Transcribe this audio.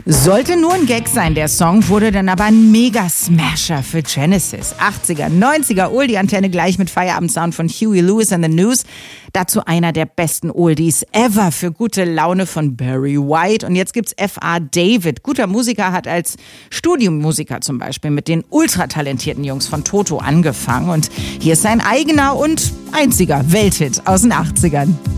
Sollte nur ein Gag sein, der Song, wurde dann aber ein Mega-Smasher für Genesis. 80er, 90er Oldie-Antenne gleich mit Feierabendsound von Huey Lewis and the News. Dazu einer der besten Oldies ever für gute Laune von Barry White. Und jetzt gibt's F.A. David. Guter Musiker, hat als Studiummusiker zum Beispiel mit den ultratalentierten Jungs von Toto angefangen. Und hier ist sein eigener und einziger Welthit aus den 80ern.